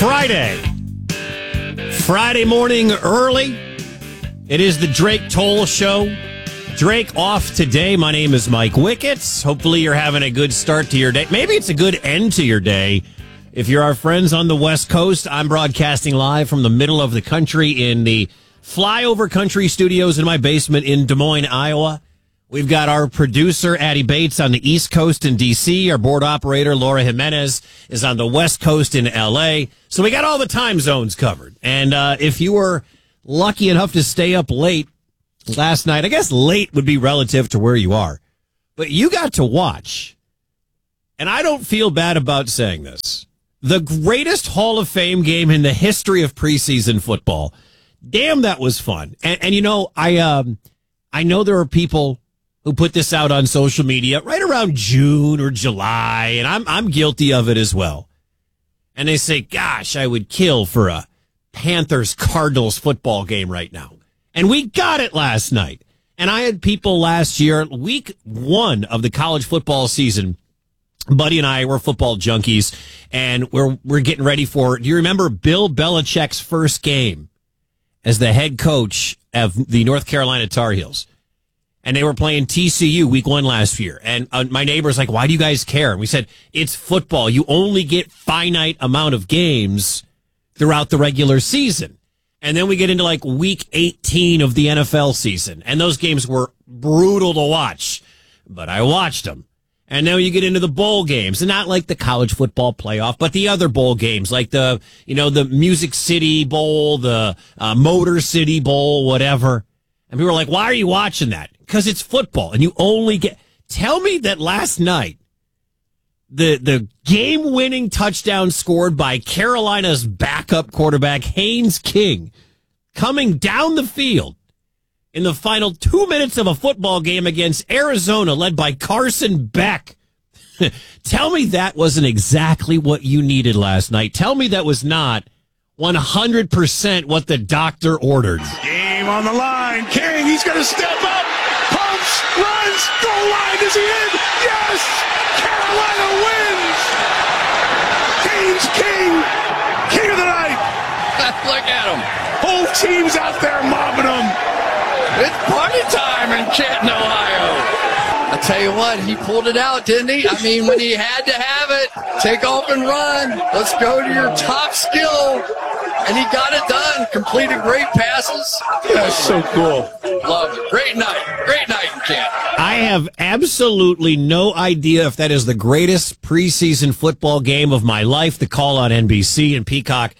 Friday morning early. It is the Drake Toll Show. Drake off today. My name is Mike Wicketts. Hopefully you're having a good start to your day. Maybe it's a good end to your day. If you're our friends on the West Coast, I'm broadcasting live from the middle of the country in the Flyover Country Studios in my basement in Des Moines, Iowa. We've got our producer, Addie Bates, on the East Coast in D.C. Our board operator, Laura Jimenez, is on the West Coast in L.A. So we got all the time zones covered. And if you were lucky enough to stay up late last night, I guess late would be relative to where you are, but you got to watch, and I don't feel bad about saying this, the greatest Hall of Fame game in the history of preseason football. Damn, that was fun. And you know, I know there are people who put this out on social media right around June or July, and I'm guilty of it as well. And they say, gosh, I would kill for a Panthers-Cardinals football game right now. And we got it last night. And I had people last year, week 1 of the college football season, Buddy and I were football junkies, and we're getting ready for, do you remember Bill Belichick's first game as the head coach of the North Carolina Tar Heels? And they were playing TCU week 1 last year. And my neighbor's like, why do you guys care? And we said, it's football. You only get finite amount of games throughout the regular season. And then we get into like week 18 of the NFL season. And those games were brutal to watch. But I watched them. And now you get into the bowl games. And not like the college football playoff, but the other bowl games. Like the Music City Bowl, the Motor City Bowl, whatever. And people were like, why are you watching that? Because it's football, and you only get... Tell me that last night, the game-winning touchdown scored by Carolina's backup quarterback, Haynes King, coming down the field in the final 2 minutes of a football game against Arizona, led by Carson Beck. Tell me that wasn't exactly what you needed last night. Tell me that was not 100% what the doctor ordered. Game on the line. King, he's going to step up. Pumps, runs, goal line. Is he in? Yes! Carolina wins! Haynes King, king of the night. Look at him. Whole team's out there mobbing him. It's party time in Canton, Ohio. I tell you what, he pulled it out, didn't he? I mean, when he had to have it, take off and run. Let's go to your top skill. And he got it done. Completed great passes. That's so cool. Love it. Great night. Great night in Canton. I have absolutely no idea if that is the greatest preseason football game of my life, the call on NBC and Peacock.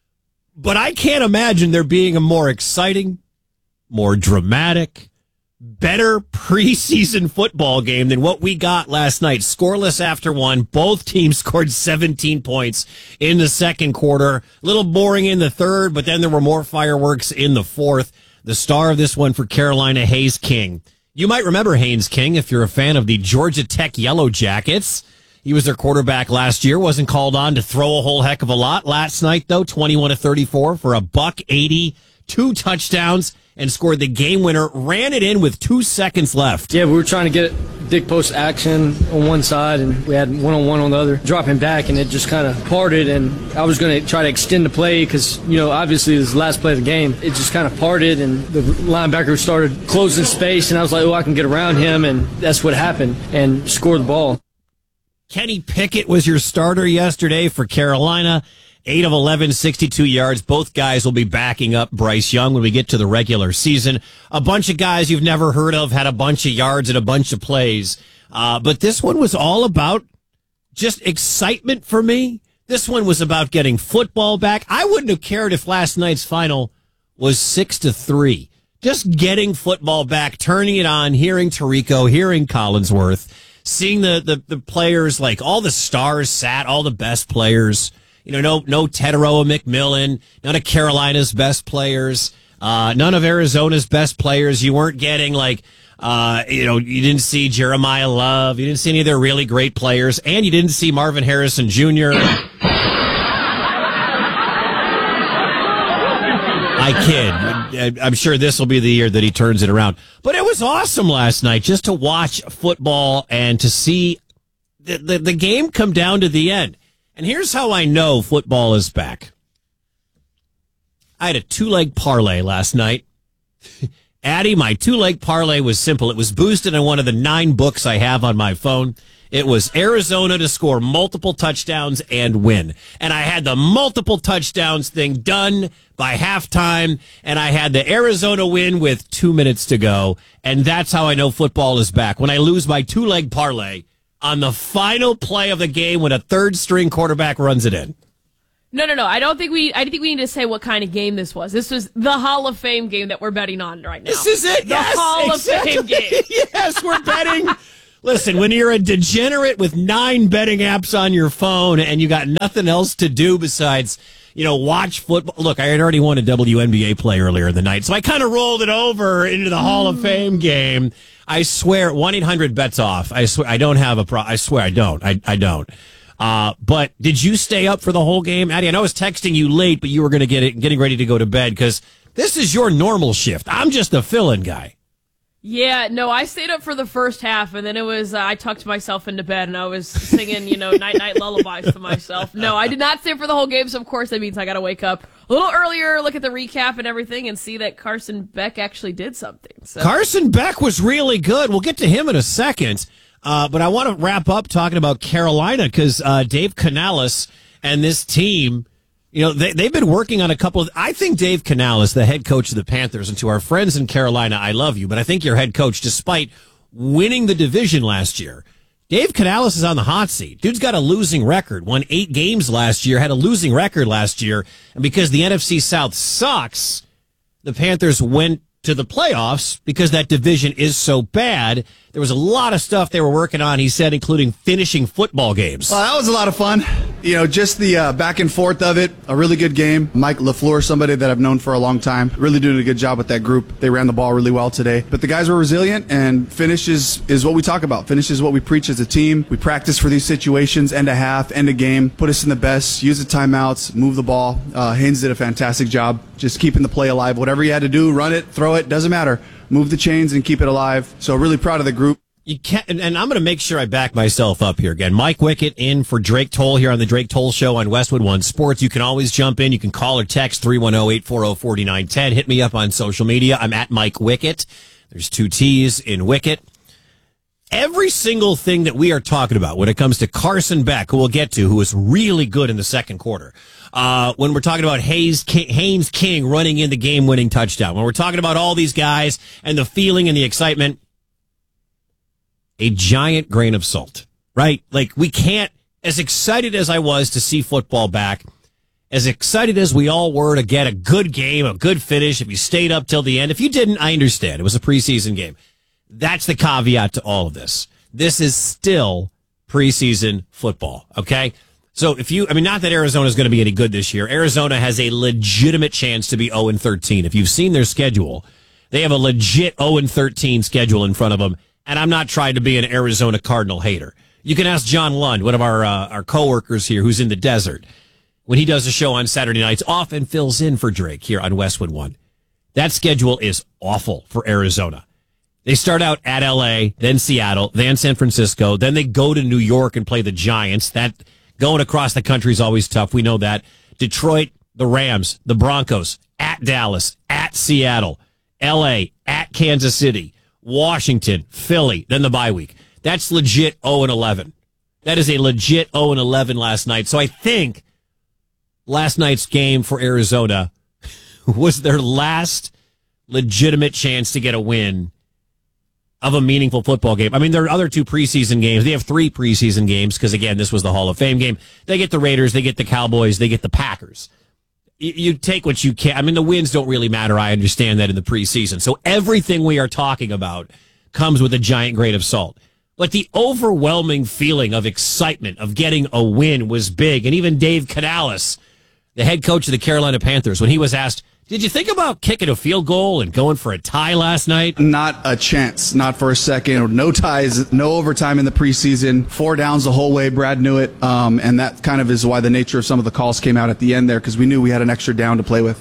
But I can't imagine there being a more exciting, more dramatic, better preseason football game than what we got last night. Scoreless after 1. Both teams scored 17 points in the second quarter. A little boring in the third, but then there were more fireworks in the fourth. The star of this one for Carolina, Haynes King. You might remember Haynes King if you're a fan of the Georgia Tech Yellow Jackets. He was their quarterback last year, wasn't called on to throw a whole heck of a lot. Last night, though, 21-34 for $180, 2 touchdowns, and scored the game winner, ran it in with 2 seconds left. Yeah, we were trying to get dig post action on one side, and we had one-on-one on the other. Dropping back, and it just kind of parted, and I was going to try to extend the play because, obviously this is the last play of the game. It just kind of parted, and the linebacker started closing space, and I was like, I can get around him, and that's what happened, and scored the ball. Kenny Pickett was your starter yesterday for Carolina. 8 of 11, 62 yards. Both guys will be backing up Bryce Young when we get to the regular season. A bunch of guys you've never heard of had a bunch of yards and a bunch of plays. But this one was all about just excitement for me. This one was about getting football back. I wouldn't have cared if last night's final was 6-3. Just getting football back, turning it on, hearing Tirico, hearing Collinsworth, seeing the players, like all the stars sat, all the best players. No Tetero McMillan, none of Carolina's best players, none of Arizona's best players. You weren't getting you didn't see Jeremiah Love. You didn't see any of their really great players, and you didn't see Marvin Harrison Jr. I kid. I'm sure this will be the year that he turns it around. But it was awesome last night just to watch football and to see the game come down to the end. And here's how I know football is back. I had a 2-leg parlay last night. Addy, my 2-leg parlay was simple. It was boosted in one of the 9 books I have on my phone. It was Arizona to score multiple touchdowns and win. And I had the multiple touchdowns thing done by halftime, and I had the Arizona win with 2 minutes to go. And that's how I know football is back. When I lose my 2-leg parlay on the final play of the game when a third-string quarterback runs it in. No. I think we need to say what kind of game this was. This was the Hall of Fame game that we're betting on right now. This is it. The Hall of Fame game. Yes, we're betting. Listen, when you're a degenerate with 9 betting apps on your phone and you got nothing else to do besides, watch football. Look, I had already won a WNBA play earlier in the night, so I kind of rolled it over into the Hall of Fame game. I swear, 1-800-BETS-OFF. I swear, I don't have a I swear I don't. I don't. But did you stay up for the whole game? Addie, I know I was texting you late, but you were going to getting ready to go to bed because this is your normal shift. I'm just a fill-in guy. Yeah, no, I stayed up for the first half, and then it was, I tucked myself into bed, and I was singing, night-night lullabies to myself. No, I did not stay for the whole game, so of course that means I got to wake up a little earlier, look at the recap and everything, and see that Carson Beck actually did something. So. Carson Beck was really good. We'll get to him in a second, but I want to wrap up talking about Carolina, because Dave Canales and this team... they've been working on a couple of... I think Dave Canales, the head coach of the Panthers, and to our friends in Carolina, I love you, but I think your head coach, despite winning the division last year, Dave Canales is on the hot seat. Dude's got a losing record, won 8 games last year, had a losing record last year, and because the NFC South sucks, the Panthers went to the playoffs because that division is so bad. There was a lot of stuff they were working on, he said, including finishing football games. Well, that was a lot of fun. Just the back and forth of it. A really good game. Mike LaFleur, somebody that I've known for a long time, really doing a good job with that group. They ran the ball really well today. But the guys were resilient, and finish is what we talk about. Finish is what we preach as a team. We practice for these situations, end a half, end a game, put us in the best, use the timeouts, move the ball. Haynes did a fantastic job just keeping the play alive. Whatever you had to do, run it, throw it, doesn't matter. Move the chains and keep it alive. So really proud of the group. You can't, and I'm going to make sure I back myself up here again. Mike Wickett in for Drake Toll here on the Drake Toll Show on Westwood One Sports. You can always jump in. You can call or text 310-840-4910. Hit me up on social media. I'm at Mike Wickett. There's 2 T's in Wickett. Every single thing that we are talking about when it comes to Carson Beck, who we'll get to, who was really good in the second quarter. When we're talking about Haynes King running in the game-winning touchdown. When we're talking about all these guys and the feeling and the excitement, a giant grain of salt, right? Like, we can't, as excited as I was to see football back, as excited as we all were to get a good game, a good finish, if you stayed up till the end. If you didn't, I understand. It was a preseason game. That's the caveat to all of this. This is still preseason football, okay? So not that Arizona is going to be any good this year. Arizona has a legitimate chance to be 0-13. If you've seen their schedule, they have a legit 0-13 schedule in front of them. And I'm not trying to be an Arizona Cardinal hater. You can ask John Lund, one of our coworkers here who's in the desert, when he does a show on Saturday nights, often fills in for Drake here on Westwood One. That schedule is awful for Arizona. They start out at L.A., then Seattle, then San Francisco, then they go to New York and play the Giants. That going across the country is always tough. We know that. Detroit, the Rams, the Broncos, at Dallas, at Seattle, L.A., at Kansas City, Washington, Philly, then the bye week. That's legit 0-11. That is a legit 0-11 last night. So I think last night's game for Arizona was their last legitimate chance to get a win of a meaningful football game. I mean, there are other 2 preseason games. They have 3 preseason games because, again, this was the Hall of Fame game. They get the Raiders, they get the Cowboys, they get the Packers. You take what you can. I mean, the wins don't really matter. I understand that in the preseason. So everything we are talking about comes with a giant grain of salt. But the overwhelming feeling of excitement of getting a win was big. And even Dave Canales, the head coach of the Carolina Panthers, when he was asked, did you think about kicking a field goal and going for a tie last night? Not a chance. Not for a second. No ties, no overtime in the preseason. 4 downs the whole way. Brad knew it. And that kind of is why the nature of some of the calls came out at the end there, because we knew we had an extra down to play with.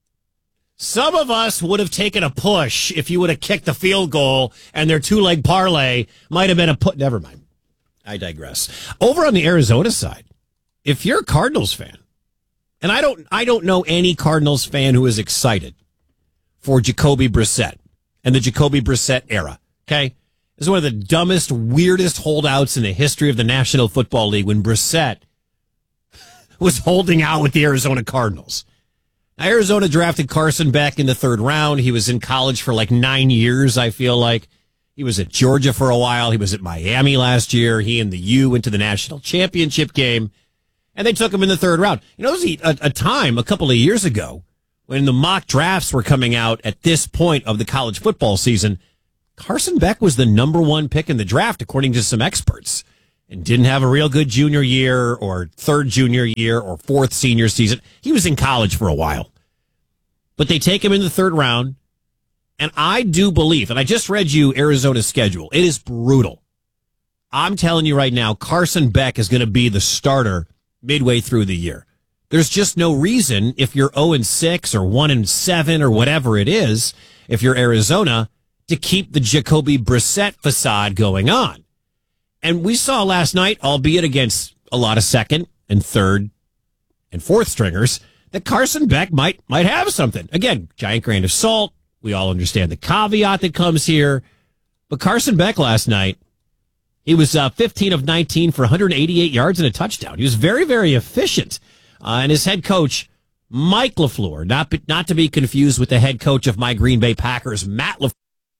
Some of us would have taken a push if you would have kicked the field goal and their 2-leg parlay might have been a put. Never mind. I digress. Over on the Arizona side, if you're a Cardinals fan, and I don't know any Cardinals fan who is excited for Jacoby Brissett and the Jacoby Brissett era, okay? This is one of the dumbest, weirdest holdouts in the history of the National Football League when Brissett was holding out with the Arizona Cardinals. Now, Arizona drafted Carson Beck in the third round. He was in college for like 9 years, I feel like. He was at Georgia for a while. He was at Miami last year. He and the U went to the national championship game, and they took him in the third round. You know, there was a time a couple of years ago when the mock drafts were coming out at this point of the college football season. Carson Beck was the number one pick in the draft, according to some experts, and didn't have a real good junior year or third junior year or fourth senior season. He was in college for a while. But they take him in the third round, and I do believe, and I just read you Arizona's schedule. It is brutal. I'm telling you right now, Carson Beck is going to be the starter midway through the year. There's just no reason, if you're 0-6 or 1-7 or whatever it is, if you're Arizona, to keep the Jacoby Brissett facade going on. And we saw last night, albeit against a lot of second and third and fourth stringers, that Carson Beck might have something. Again, giant grain of salt. We all understand the caveat that comes here. But Carson Beck last night, he was 15 of 19 for 188 yards and a touchdown. He was very, very efficient. And his head coach, Mike LaFleur, not to be confused with the head coach of my Green Bay Packers, Matt LaFleur,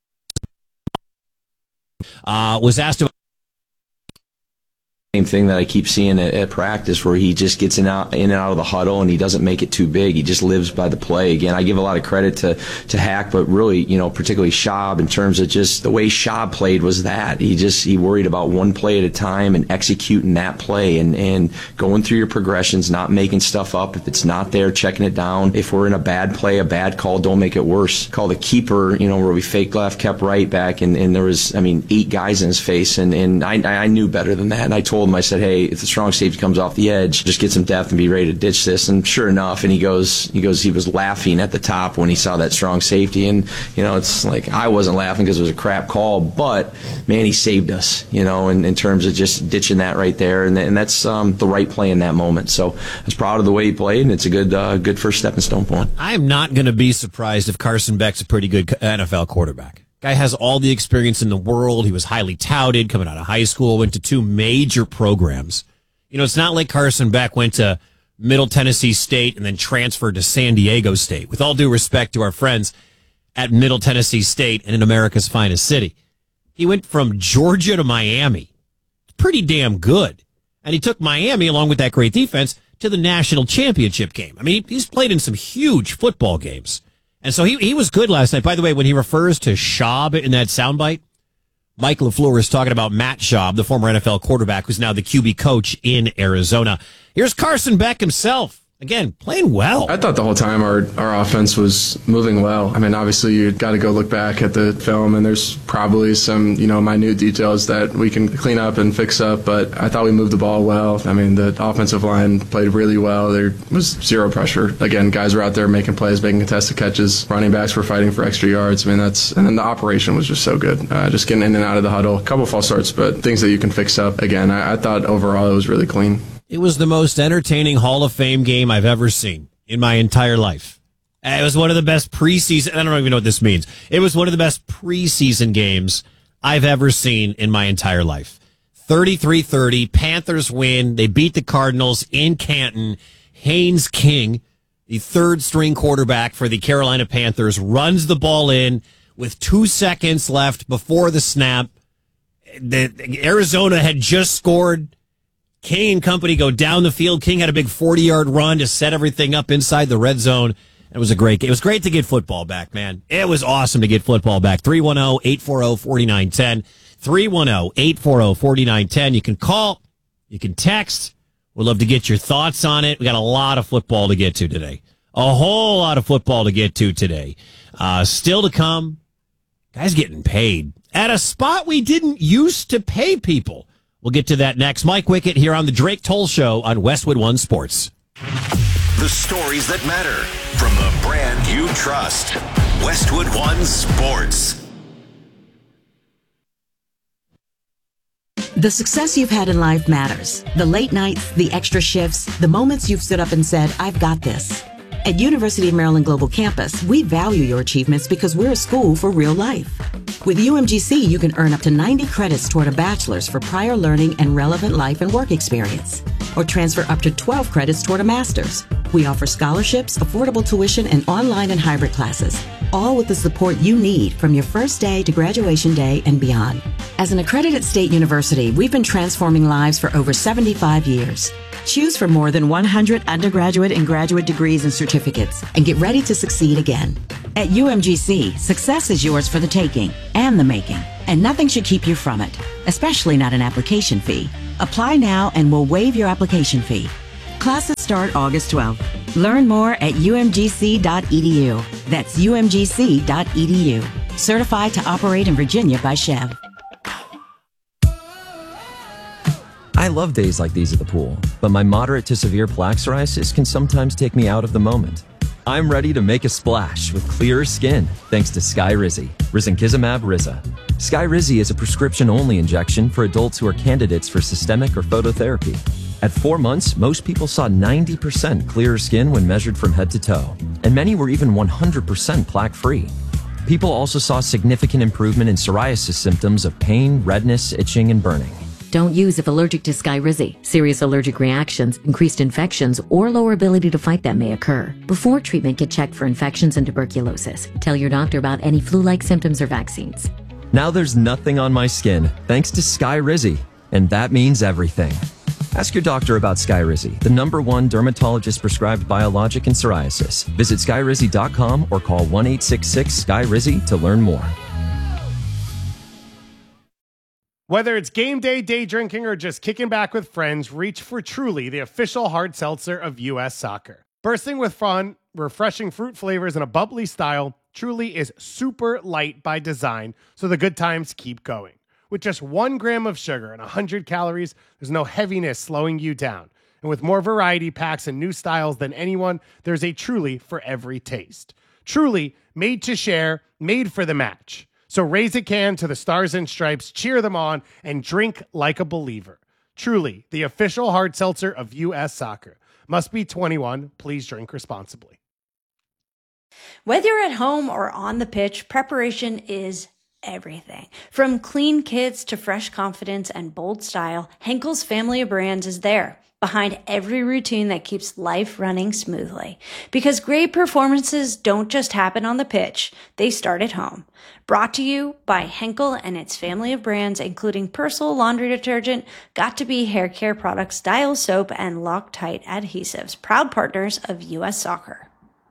was asked about same thing that I keep seeing at practice, where he just gets in and out of the huddle and he doesn't make it too big. He just lives by the play. Again, I give a lot of credit to Hack, but really, particularly Schaub, in terms of just the way Schaub played was that he worried about one play at a time and executing that play and going through your progressions, not making stuff up. If it's not there, checking it down. If we're in a bad play, a bad call, don't make it worse. Call the keeper, where we fake left, kept right back, and there was, 8 guys in his face, and I knew better than that. And I told him, I said, hey, if the strong safety comes off the edge, just get some depth and be ready to ditch this. And sure enough, and he was laughing at the top when he saw that strong safety. And, it's like, I wasn't laughing because it was a crap call, but man, he saved us, in terms of just ditching that right there. And that's the right play in that moment. So I was proud of the way he played, and it's a good first stepping stone for him. I am not going to be surprised if Carson Beck's a pretty good NFL quarterback. Guy has all the experience in the world. He was highly touted coming out of high school, went to 2 major programs. It's not like Carson Beck went to Middle Tennessee State and then transferred to San Diego State. With all due respect to our friends at Middle Tennessee State and in America's finest city. He went from Georgia to Miami. Pretty damn good. And he took Miami, along with that great defense, to the national championship game. He's played in some huge football games. And so he was good last night. By the way, when he refers to Schaub in that soundbite, Mike LaFleur is talking about Matt Schaub, the former NFL quarterback who's now the QB coach in Arizona. Here's Carson Beck himself. Again, playing well. I thought the whole time our offense was moving well. Obviously, you've got to go look back at the film, and there's probably some, minute details that we can clean up and fix up, but I thought we moved the ball well. The offensive line played really well. There was zero pressure. Again, guys were out there making plays, making contested catches. Running backs were fighting for extra yards. And then the operation was just so good. Just getting in and out of the huddle. A couple false starts, but things that you can fix up. Again, I thought overall it was really clean. It was the most entertaining Hall of Fame game I've ever seen in my entire life. It was one of the best preseason. I don't even know what this means. It was one of the best preseason games I've ever seen in my entire life. 33-30, Panthers win. They beat the Cardinals in Canton. Haynes King, the third string quarterback for the Carolina Panthers, runs the ball in with 2 seconds left before the snap. Arizona had just scored. King and company go down the field. King had a big 40-yard run to set everything up inside the red zone. It was a great game. It was great to get football back, man. It was awesome to get football back. 310-840-4910. 310-840-4910. You can call. You can text. We'd love to get your thoughts on it. We got a lot of football to get to today. A whole lot of football to get to today. Still to come. Guys getting paid at a spot we didn't used to pay people. We'll get to that next. Mike Wickett here on the Drake Toll Show on Westwood One Sports. The stories that matter from the brand you trust. Westwood One Sports. The success you've had in life matters. The late nights, the extra shifts, the moments you've stood up and said, I've got this. At University of Maryland Global Campus, we value your achievements because we're a school for real life. With UMGC, you can earn up to 90 credits toward a bachelor's for prior learning and relevant life and work experience, or transfer up to 12 credits toward a master's. We offer scholarships, affordable tuition, and online and hybrid classes, all with the support you need from your first day to graduation day and beyond. As an accredited state university, we've been transforming lives for over 75 years. Choose from more than 100 undergraduate and graduate degrees and certificates, and get ready to succeed again. At UMGC, success is yours for the taking and the making, and nothing should keep you from it, especially not an application fee. Apply now and we'll waive your application fee. Classes start August 12th. Learn more at umgc.edu. That's umgc.edu. Certified to operate in Virginia by Chev. I love days like these at the pool, but my moderate to severe plaque psoriasis can sometimes take me out of the moment. I'm ready to make a splash with clearer skin thanks to Skyrizi, risankizumab Riza. Skyrizi is a prescription-only injection for adults who are candidates for systemic or phototherapy. At 4 months, most people saw 90% clearer skin when measured from head to toe, and many were even 100% plaque-free. People also saw significant improvement in psoriasis symptoms of pain, redness, itching, and burning. Don't use if allergic to Skyrizi. Serious allergic reactions, increased infections, or lower ability to fight them may occur. Before treatment, get checked for infections and tuberculosis. Tell your doctor about any flu-like symptoms or vaccines. Now there's nothing on my skin thanks to Skyrizi, and that means everything. Ask your doctor about Skyrizi, the #1 dermatologist-prescribed biologic in psoriasis. Visit Skyrizi.com or call 1-866-SKYRIZI to learn more. Whether it's game day, day drinking, or just kicking back with friends, reach for Truly, the official hard seltzer of U.S. Soccer. Bursting with fun, refreshing fruit flavors, and a bubbly style, Truly is super light by design, so the good times keep going. With just 1 gram of sugar and 100 calories, there's no heaviness slowing you down. And with more variety packs and new styles than anyone, there's a Truly for every taste. Truly, made to share, made for the match. So raise a can to the Stars and Stripes, cheer them on, and drink like a believer. Truly, the official hard seltzer of U.S. Soccer. Must be 21. Please drink responsibly. Whether you're at home or on the pitch, preparation is everything. From clean kits to fresh confidence and bold style, Henkel's family of brands is there, behind every routine that keeps life running smoothly. Because great performances don't just happen on the pitch, they start at home. Brought to you by Henkel and its family of brands, including Persil laundry detergent, Got2b hair care products, Dial soap, and Loctite adhesives, proud partners of U.S. Soccer.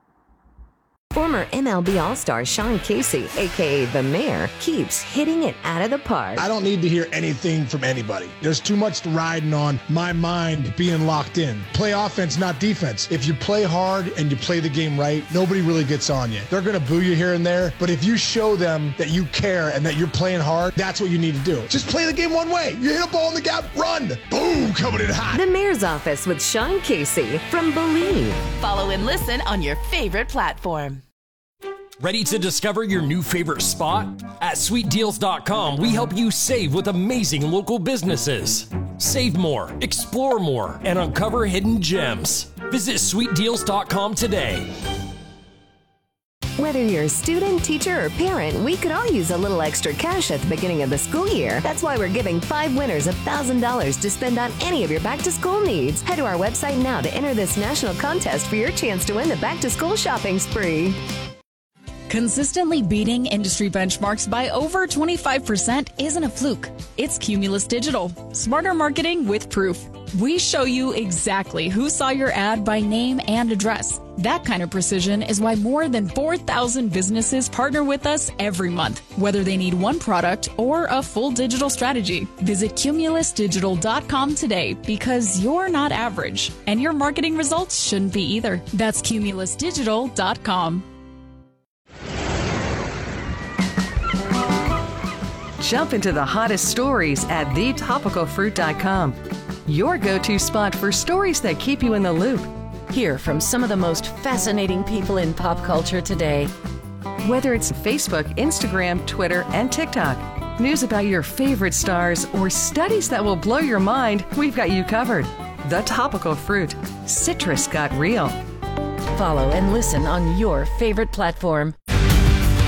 Former MLB All-Star Sean Casey, a.k.a. The Mayor, keeps hitting it out of the park. I don't need to hear anything from anybody. There's too much riding on my mind being locked in. Play offense, not defense. If you play hard and you play the game right, nobody really gets on you. They're going to boo you here and there, but if you show them that you care and that you're playing hard, that's what you need to do. Just play the game one way. You hit a ball in the gap, run. Boom, coming in hot. The Mayor's Office with Sean Casey from Believe. Follow and listen on your favorite platform. Ready to discover your new favorite spot? At sweetdeals.com, we help you save with amazing local businesses. Save more, explore more, and uncover hidden gems. Visit sweetdeals.com today. Whether you're a student, teacher, or parent, we could all use a little extra cash at the beginning of the school year. That's why we're giving 5 winners $1,000 to spend on any of your back-to-school needs. Head to our website now to enter this national contest for your chance to win the back-to-school shopping spree. Consistently beating industry benchmarks by over 25% isn't a fluke. It's Cumulus Digital. Smarter marketing with proof. We show you exactly who saw your ad by name and address. That kind of precision is why more than 4,000 businesses partner with us every month, whether they need one product or a full digital strategy. Visit cumulusdigital.com today because you're not average, and your marketing results shouldn't be either. That's cumulusdigital.com. Jump into the hottest stories at thetopicalfruit.com. Your go-to spot for stories that keep you in the loop. Hear from some of the most fascinating people in pop culture today. Whether it's Facebook, Instagram, Twitter, and TikTok. news about your favorite stars, or studies that will blow your mind, we've got you covered. The Topical Fruit. Citrus got real. Follow and listen on your favorite platform.